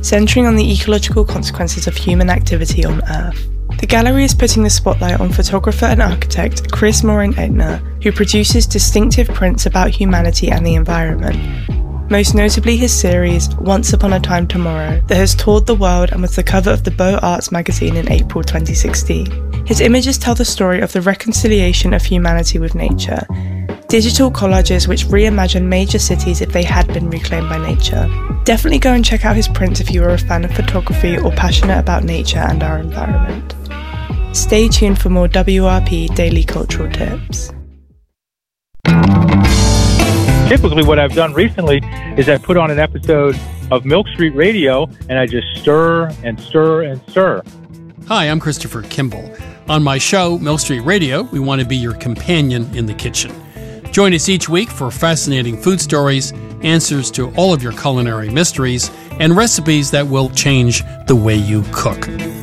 centering on the ecological consequences of human activity on Earth. The gallery is putting the spotlight on photographer and architect Chris Morin-Eigner, who produces distinctive prints about humanity and the environment. Most notably his series, Once Upon a Time Tomorrow, that has toured the world and was the cover of the Beaux Arts magazine in April 2016. His images tell the story of the reconciliation of humanity with nature, digital collages which reimagine major cities if they had been reclaimed by nature. Definitely go and check out his prints if you are a fan of photography or passionate about nature and our environment. Stay tuned for more WRP Daily Cultural Tips. Typically what I've done recently is I put on an episode of Milk Street Radio and I just stir and stir and stir. Hi, I'm Christopher Kimball. On my show, Milk Street Radio, we want to be your companion in the kitchen. Join us each week for fascinating food stories, answers to all of your culinary mysteries, and recipes that will change the way you cook.